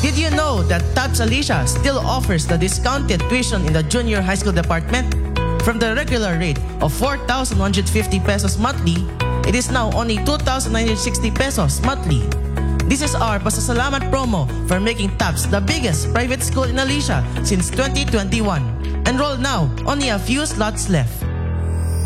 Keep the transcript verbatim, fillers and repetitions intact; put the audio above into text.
Did you know that TAPS Alicia still offers the discounted tuition in the junior high school department? From the regular rate of four thousand one hundred fifty pesos monthly, it is now only two thousand nine hundred sixty pesos monthly. This is our pasasalamat promo for making TAPS the biggest private school in Alicia since twenty twenty-one. Enroll now, only a few slots left.